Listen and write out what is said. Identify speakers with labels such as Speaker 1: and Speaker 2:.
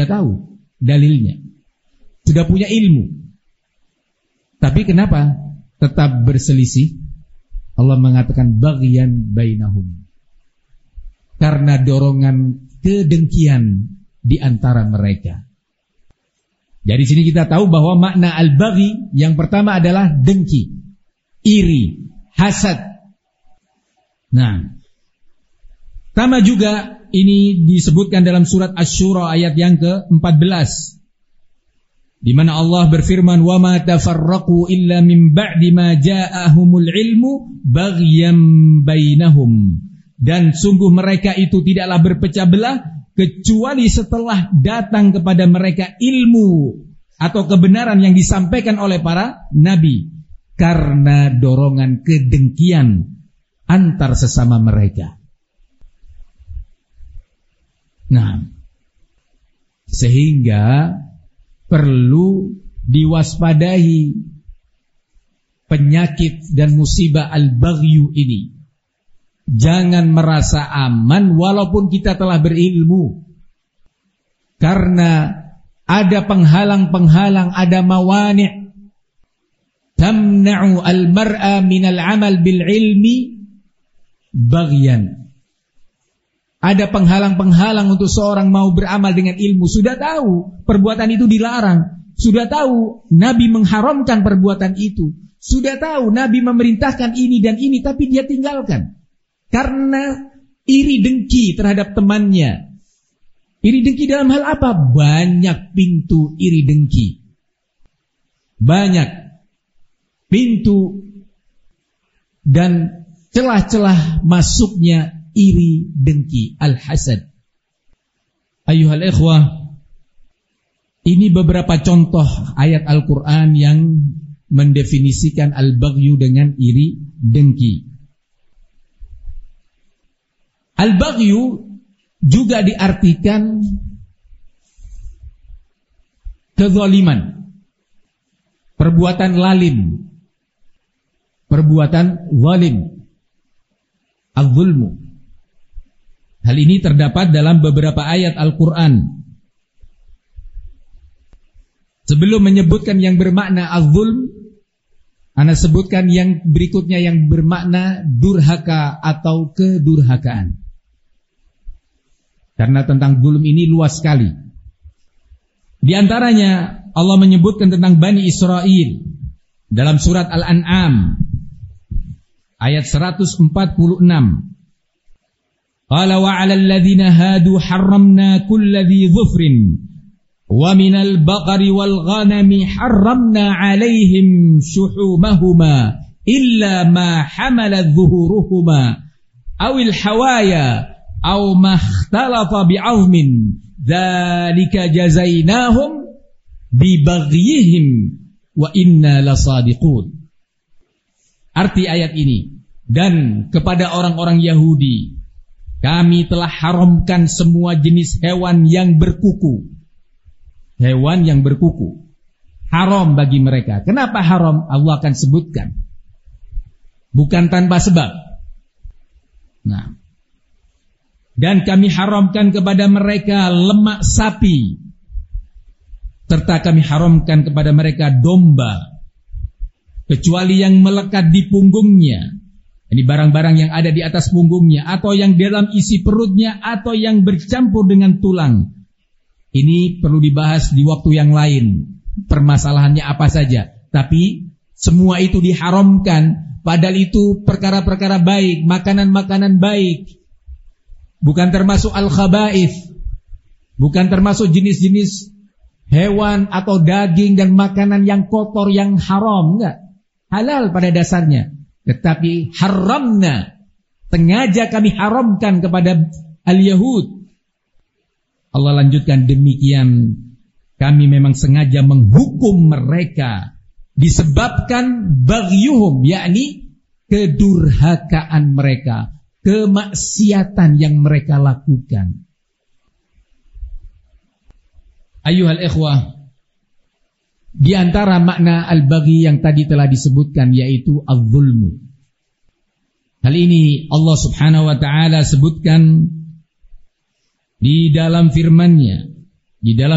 Speaker 1: sudah tahu dalilnya, sudah punya ilmu. Tapi kenapa tetap berselisih? Allah mengatakan baghyan bainahum, karena dorongan kedengkian di antara mereka. Dari sini kita tahu bahwa makna al-baghi yang pertama adalah dengki, iri, hasad. Nah, sama juga ini disebutkan dalam surat Asy-Syura ayat yang ke-14, di mana Allah berfirman, "Wa ma tafarraqu illa min ba'di ma ja'ahumul ilmu baghyan bainahum." Dan sungguh mereka itu tidaklah berpecah belah kecuali setelah datang kepada mereka ilmu atau kebenaran yang disampaikan oleh para nabi, karena dorongan kedengkian antar sesama mereka. Nah, sehingga perlu diwaspadai penyakit dan musibah al-baghyu ini. Jangan merasa aman walaupun kita telah berilmu, karena ada penghalang-penghalang, ada mawani' tamna'u al-mar'a minal amal bil ilmi baghyan. Ada penghalang-penghalang untuk seorang mau beramal dengan ilmu. Sudah tahu perbuatan itu dilarang, sudah tahu Nabi mengharamkan perbuatan itu, sudah tahu Nabi memerintahkan ini dan ini, tapi dia tinggalkan karena iri dengki terhadap temannya. Iri dengki dalam hal apa? Banyak pintu iri dengki, banyak pintu dan celah-celah masuknya iri dengki, al-hasad. Ayyuhal ikhwah, ini beberapa contoh ayat Al-Quran yang mendefinisikan al-baghyu dengan iri dengki. Al-baghyu juga diartikan kezaliman, perbuatan lalim, perbuatan zalim, al-zulmu. Hal ini terdapat dalam beberapa ayat Al-Quran. Sebelum menyebutkan yang bermakna az-zulm, ana sebutkan yang berikutnya yang bermakna durhaka atau kedurhakaan. Karena tentang zulm ini luas sekali. Di antaranya Allah menyebutkan tentang Bani Israel dalam surat Al-An'am ayat 146. Qala wa 'alal ladzina hadu harramna kulli dhi dhufrin wa minal baqari wal ghanami harramna 'alaihim shuhumahuma illa ma hamalat dhuhuruhuma awil hawaya aw makhtalafa bi'azmin dzalika jazainahum bi baghyihim wa inna lasadiqun. Arti ayat ini, dan kepada orang-orang Yahudi kami telah haramkan semua jenis hewan yang berkuku. Hewan yang berkuku haram bagi mereka. Kenapa haram? Allah akan sebutkan, bukan tanpa sebab. Nah, dan kami haramkan kepada mereka lemak sapi, serta kami haramkan kepada mereka domba, kecuali yang melekat di punggungnya. Ini barang-barang yang ada di atas punggungnya, atau yang dalam isi perutnya, atau yang bercampur dengan tulang. Ini perlu dibahas di waktu yang lain, permasalahannya apa saja. Tapi semua itu diharamkan, padahal itu perkara-perkara baik, makanan-makanan baik. Bukan termasuk al-khaba'ith, bukan termasuk jenis-jenis hewan atau daging dan makanan yang kotor, yang haram, enggak. Halal pada dasarnya. Tetapi haramna, sengaja kami haramkan kepada al-Yahud. Allah lanjutkan, demikian kami memang sengaja menghukum mereka disebabkan baghyuhum, yakni kedurhakaan mereka, kemaksiatan yang mereka lakukan. Ayyuhal ikhwah, di antara makna al-baghi yang tadi telah disebutkan yaitu az-zulmu. Hal ini Allah Subhanahu wa taala sebutkan di dalam firman-Nya, di dalam